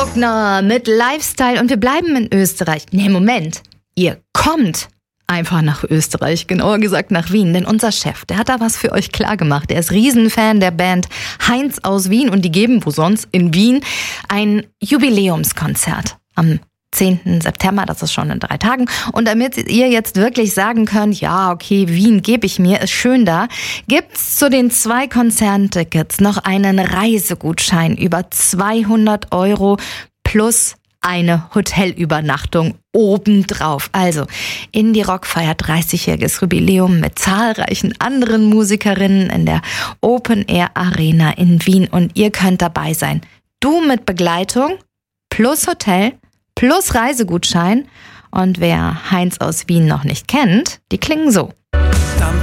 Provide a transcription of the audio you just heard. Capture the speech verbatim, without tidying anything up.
Bruckner mit Lifestyle und wir bleiben in Österreich. Nee, Moment, ihr kommt einfach nach Österreich, genauer gesagt nach Wien, denn unser Chef, der hat da was für euch klar gemacht. Er ist Riesenfan der Band Heinz aus Wien und die geben, wo sonst, in Wien ein Jubiläumskonzert am zehnten September, das ist schon in drei Tagen. Und damit ihr jetzt wirklich sagen könnt, ja, okay, Wien gebe ich mir, ist schön da, gibt's zu den zwei Konzerttickets noch einen Reisegutschein über zweihundert Euro plus eine Hotelübernachtung obendrauf. Also, Indie Rock feiert dreißigjähriges Jubiläum mit zahlreichen anderen Musikerinnen in der Open Air Arena in Wien und ihr könnt dabei sein. Du mit Begleitung plus Hotel plus Reisegutschein. Und wer Heinz aus Wien noch nicht kennt, die klingen so.